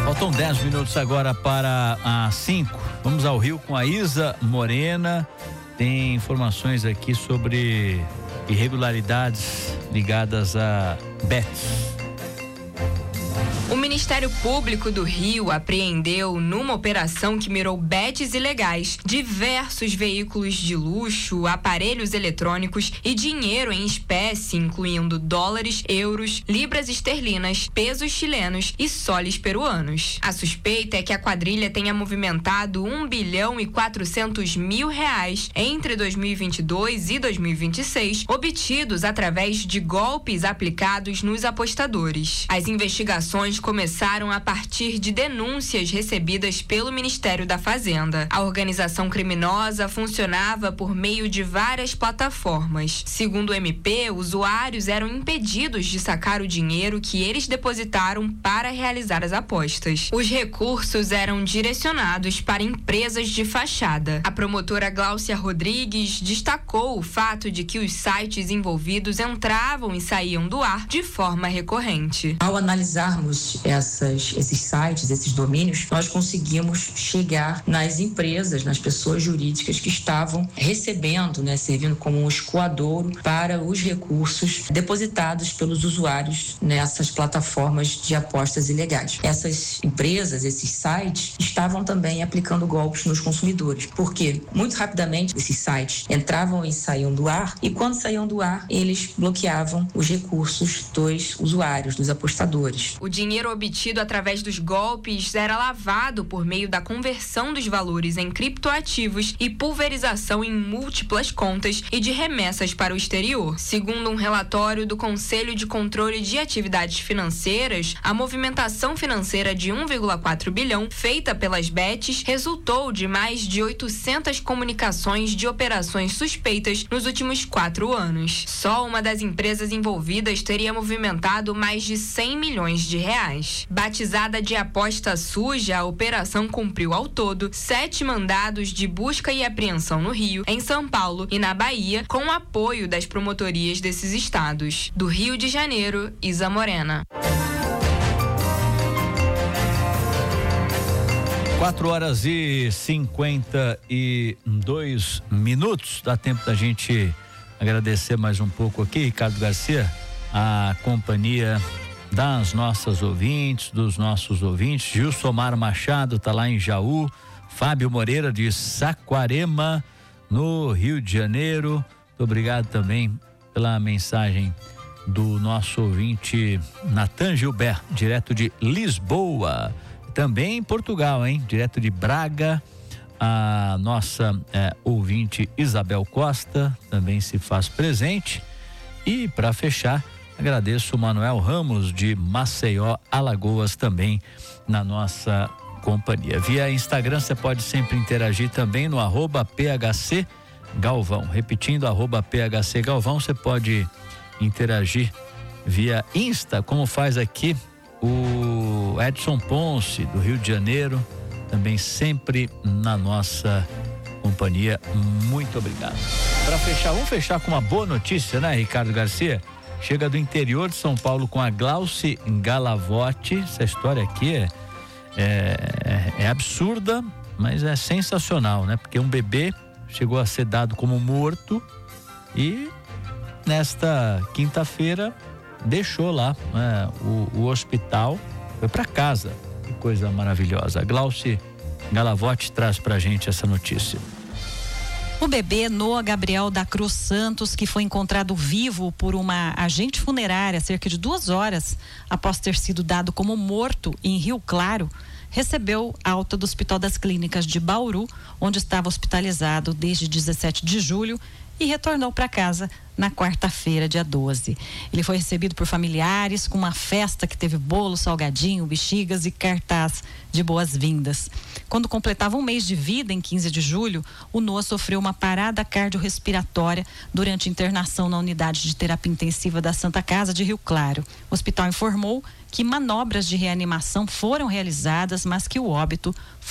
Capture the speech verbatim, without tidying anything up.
Faltam dez minutos agora para as cinco. Vamos ao Rio com a Isa Morena. Tem informações aqui sobre irregularidades ligadas a bets. O Ministério Público do Rio apreendeu, numa operação que mirou bets ilegais, diversos veículos de luxo, aparelhos eletrônicos e dinheiro em espécie, incluindo dólares, euros, libras esterlinas, pesos chilenos e soles peruanos. A suspeita é que a quadrilha tenha movimentado um bilhão e quatrocentos mil reais entre dois mil e vinte e dois e dois mil e vinte e seis, obtidos através de golpes aplicados nos apostadores. As investigações começaram a partir de denúncias recebidas pelo Ministério da Fazenda. A organização criminosa funcionava por meio de várias plataformas. Segundo o M P, usuários eram impedidos de sacar o dinheiro que eles depositaram para realizar as apostas. Os recursos eram direcionados para empresas de fachada. A promotora Gláucia Rodrigues destacou o fato de que os sites envolvidos entravam e saíam do ar de forma recorrente. Ao analisarmos essas, esses sites, esses domínios, nós conseguimos chegar nas empresas, nas pessoas jurídicas que estavam recebendo, né, servindo como um escoadouro para os recursos depositados pelos usuários nessas plataformas de apostas ilegais. Essas empresas, esses sites, estavam também aplicando golpes nos consumidores, porque muito rapidamente esses sites entravam e saíam do ar, e quando saíam do ar, eles bloqueavam os recursos dos usuários, dos apostadores. O dinheiro obtido através dos golpes era lavado por meio da conversão dos valores em criptoativos e pulverização em múltiplas contas e de remessas para o exterior. Segundo um relatório do Conselho de Controle de Atividades Financeiras, a movimentação financeira de um vírgula quatro bilhão feita pelas bets resultou de mais de oitocentas comunicações de operações suspeitas nos últimos quatro anos. Só uma das empresas envolvidas teria movimentado mais de cem milhões de reais. Batizada de aposta suja, a operação cumpriu ao todo sete mandados de busca e apreensão no Rio, em São Paulo e na Bahia, com o apoio das promotorias desses estados. Do Rio de Janeiro, Isa Morena. quatro horas e cinquenta e dois minutos. Dá tempo da gente agradecer mais um pouco aqui, Ricardo Garcia, a companhia das nossas ouvintes, dos nossos ouvintes. Gilsomar Machado tá lá em Jaú, Fábio Moreira de Saquarema, no Rio de Janeiro. Muito obrigado também pela mensagem do nosso ouvinte Natan Gilbert, direto de Lisboa. Também em Portugal, hein? Direto de Braga, a nossa é, ouvinte Isabel Costa também se faz presente. E para fechar, agradeço o Manuel Ramos de Maceió, Alagoas, também na nossa companhia. Via Instagram você pode sempre interagir também no arroba P H C Galvão. Repetindo, arroba P H C Galvão, você pode interagir via Insta, como faz aqui o Edson Ponce, do Rio de Janeiro, também sempre na nossa companhia. Muito obrigado. Para fechar, vamos fechar com uma boa notícia, né, Ricardo Garcia? Chega do interior de São Paulo com a Glauci Galavotti. Essa história aqui é, é, é absurda, mas é sensacional, né? Porque um bebê chegou a ser dado como morto e nesta quinta-feira deixou lá, né, o, o hospital, foi para casa. Que coisa maravilhosa. A Glauci Galavotti traz pra gente essa notícia. O bebê Noah Gabriel da Cruz Santos, que foi encontrado vivo por uma agente funerária cerca de duas horas após ter sido dado como morto em Rio Claro, recebeu alta do Hospital das Clínicas de Bauru, onde estava hospitalizado desde dezessete de julho, e retornou para casa na quarta-feira, dia doze. Ele foi recebido por familiares com uma festa que teve bolo, salgadinho, bexigas e cartaz de boas-vindas. Quando completava um mês de vida, em quinze de julho, o Noah sofreu uma parada cardiorrespiratória durante internação na unidade de terapia intensiva da Santa Casa de Rio Claro. O hospital informou que manobras de reanimação foram realizadas, mas que o óbito